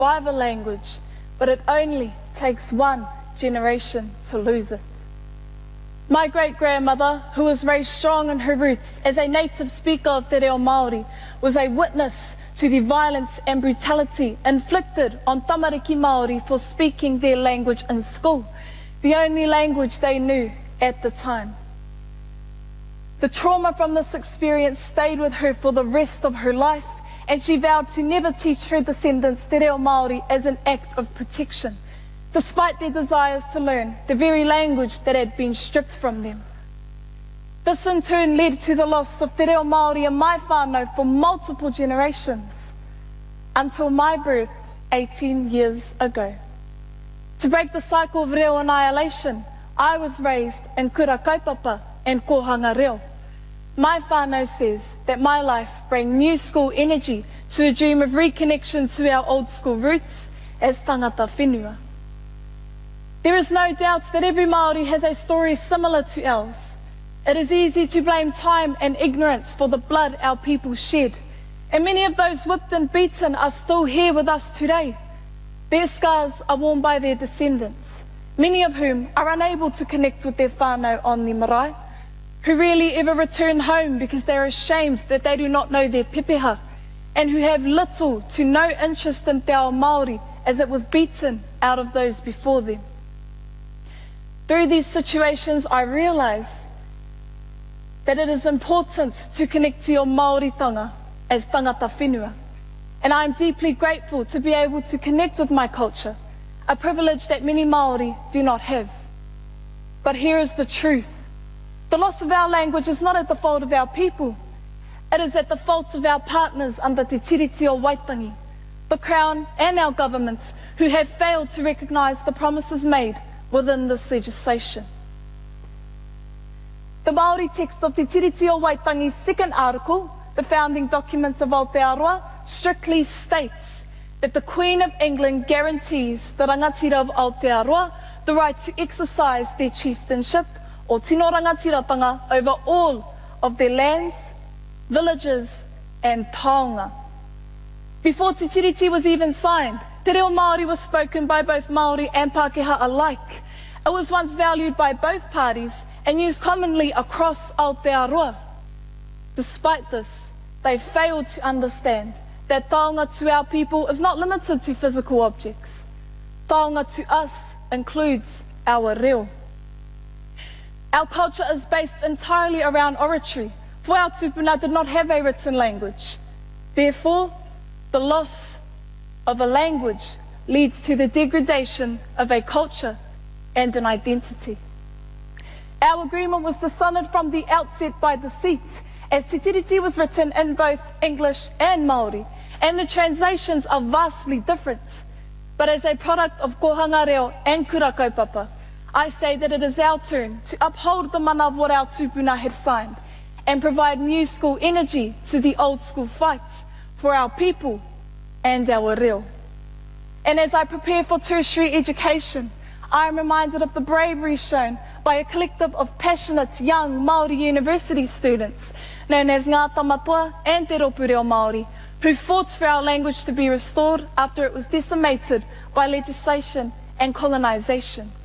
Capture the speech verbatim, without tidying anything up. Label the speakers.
Speaker 1: Survive a language, but it only takes one generation to lose it. My great-grandmother, who was raised strong in her roots as a native speaker of Te Reo Māori, was a witness to the violence and brutality inflicted on tamariki Māori for speaking their language in school, the only language they knew at the time. The trauma from this experience stayed with her for the rest of her life, and she vowed to never teach her descendants Te Reo Māori as an act of protection, despite their desires to learn the very language that had been stripped from them. This in turn led to the loss of Te Reo Māori in my whānau for multiple generations, until my birth eighteen years ago. To break the cycle of reo annihilation, I was raised in kura kaupapa and kohanga reo. My whānau says that my life bring new school energy to a dream of reconnection to our old school roots as tangata whenua. There is no doubt that every Māori has a story similar to ours. It is easy to blame time and ignorance for the blood our people shed, and many of those whipped and beaten are still here with us today. Their scars are worn by their descendants, many of whom are unable to connect with their whānau on the marae, who rarely ever return home because they are ashamed that they do not know their pepeha, and who have little to no interest in te ao Māori as it was beaten out of those before them. Through these situations, I realise that it is important to connect to your Māoritanga as tangata whenua, and I am deeply grateful to be able to connect with my culture, a privilege that many Māori do not have. But here is the truth. The loss of our language is not at the fault of our people. It is at the fault of our partners under Te Tiriti o Waitangi, the Crown and our governments, who have failed to recognise the promises made within this legislation. The Māori text of Te Tiriti o Waitangi's second article, the founding documents of Aotearoa, strictly states that the Queen of England guarantees the rangatira of Aotearoa the right to exercise their chieftainship or tino rangatiratanga over all of their lands, villages and taonga. Before Te Tiriti was even signed, Te Reo Māori was spoken by both Māori and Pākehā alike. It was once valued by both parties and used commonly across Aotearoa. Despite this, they failed to understand that taonga to our people is not limited to physical objects. Taonga to us includes our reo. Our culture is based entirely around oratory, for our tupuna did not have a written language. Therefore, the loss of a language leads to the degradation of a culture and an identity. Our agreement was dishonored from the outset by deceit, as Te Tiriti was written in both English and Māori, and the translations are vastly different. But as a product of kohanga reo and kura kaupapa, I say that it is our turn to uphold the mana of what our tupuna had signed and provide new school energy to the old school fight for our people and our reo. And as I prepare for tertiary education, I am reminded of the bravery shown by a collective of passionate young Māori university students known as Ngā Tamatua and Te Ropu Reo Māori, who fought for our language to be restored after it was decimated by legislation and colonisation.